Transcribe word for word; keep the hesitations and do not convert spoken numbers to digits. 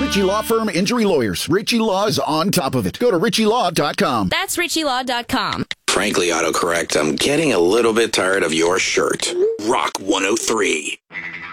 Ritchie Law Firm Injury Lawyers. Ritchie Law is on top of it. Go to ritchie law dot com. That's ritchie law dot com. Frankly, autocorrect, I'm getting a little bit tired of your shirt. Rock one oh three.